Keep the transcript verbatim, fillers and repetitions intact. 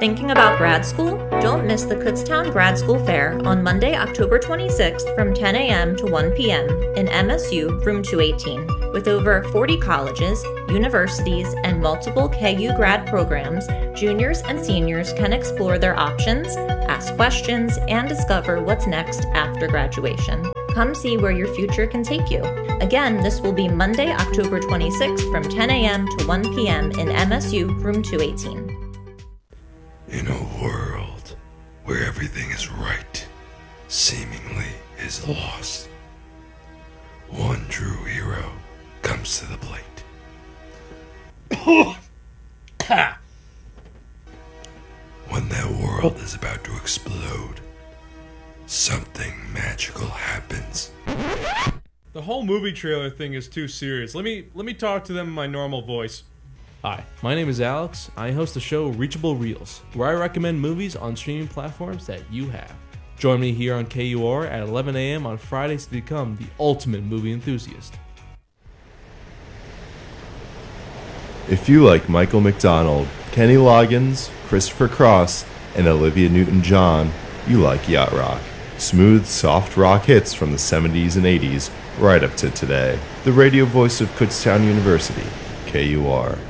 Thinking about grad school? Don't miss the Kutztown Grad School Fair on Monday, October twenty-sixth from ten a.m. to one p.m. in M S U Room two eighteen. With over forty colleges, universities, and multiple K U grad programs, juniors and seniors can explore their options, ask questions, and discover what's next after graduation. Come see where your future can take you. Again, this will be Monday, October twenty-sixth from ten a.m. to one p.m. in M S U Room two eighteen. In a world where everything is right, seemingly is lost, one true hero comes to the plate. When that world is about to explode, something magical happens. The whole movie trailer thing is too serious. Let me let me talk to them in my normal voice. Hi, my name is Alex. I host the show Reachable Reels, where I recommend movies on streaming platforms that you have. Join me here on K U R at eleven a.m. on Fridays to become the ultimate movie enthusiast. If you like Michael McDonald, Kenny Loggins, Christopher Cross, and Olivia Newton-John, you like Yacht Rock. Smooth, soft rock hits from the seventies and eighties, right up to today. The radio voice of Kutztown University, K U R.